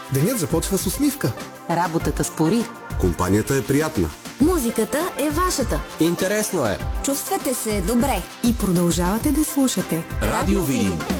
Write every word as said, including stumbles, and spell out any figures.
Денят започва с усмивка. Работата спори. Компанията е приятна. Музиката е вашата. Интересно е. Чувствате се добре. И продължавате да слушате Радио Видин.